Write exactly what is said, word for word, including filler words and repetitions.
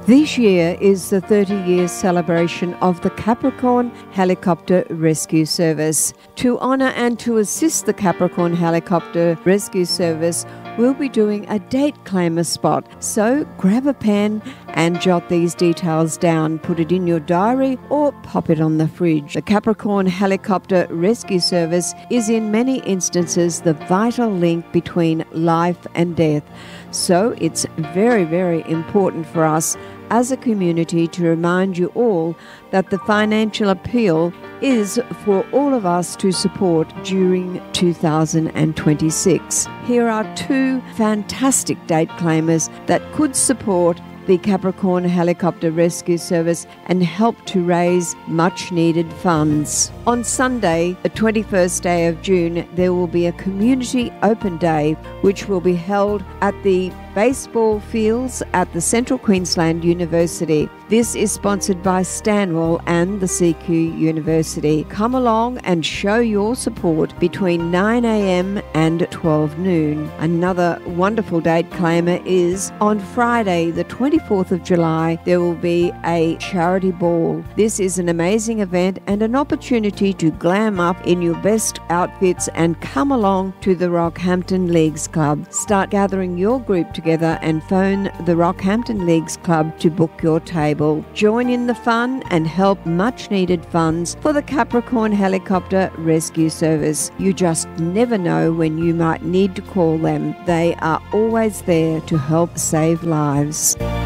This year is the thirty-year celebration of the Capricorn Helicopter Rescue Service. To honour and to assist the Capricorn Helicopter Rescue Service, we'll be doing a date claimer spot. So grab a pen and jot these details down, put it in your diary or pop it on the fridge. The Capricorn Helicopter Rescue Service is in many instances the vital link between life and death. So it's very, very important for us as a community to remind you all that the financial appeal is for all of us to support during two thousand twenty-six. Here are two fantastic date claimers that could support the Capricorn Helicopter Rescue Service and help to raise much needed funds. On Sunday, the twenty-first day of June, there will be a community open day which will be held at the baseball fields at the Central Queensland University. This is sponsored by Stanwell and the C Q University. Come along and show your support between nine a.m. and twelve noon. Another wonderful date claimer is on Friday, the twenty-fourth of July, there will be a charity ball. This is an amazing event and an opportunity to glam up in your best outfits and come along to the Rockhampton Leagues Club. Start gathering your group together and phone the Rockhampton Leagues Club to book your table. Join in the fun and help much needed funds for the Capricorn Helicopter Rescue Service. You just never know when you might need to call them. They are always there to help save lives.